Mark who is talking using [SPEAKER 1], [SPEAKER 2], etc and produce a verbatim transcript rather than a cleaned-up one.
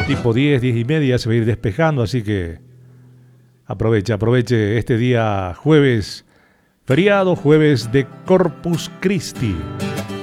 [SPEAKER 1] tipo diez, diez y media se va a ir despejando, así que aproveche, aproveche este día jueves, feriado, jueves de Corpus Christi.